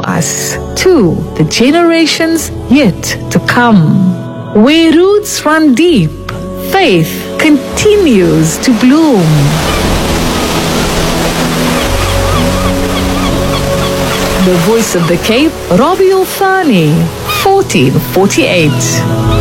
us to the generations yet to come. Where roots run deep, faith continues to bloom. The Voice of the Cape, Robbie Olfani, 1448.